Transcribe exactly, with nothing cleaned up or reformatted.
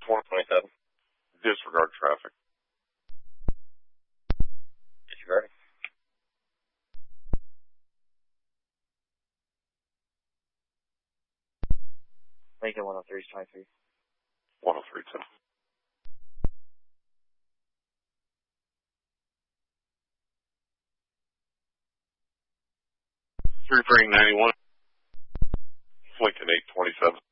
one twenty-seven. Disregard traffic. Disregard. Lincoln one oh three is twenty-three. one oh three, ten. three three ninety-one. Lincoln eight twenty-seven.